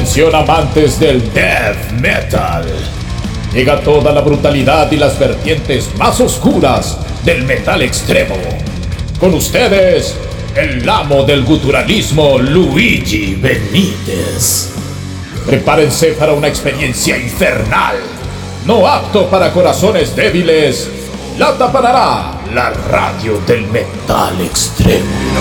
Atención amantes del death metal. Llega toda la brutalidad y las vertientes más oscuras del metal extremo. Con ustedes, el amo del guturalismo, Luigi Benítez. Prepárense para una experiencia infernal. No apto para corazones débiles. La tapará la radio del metal extremo.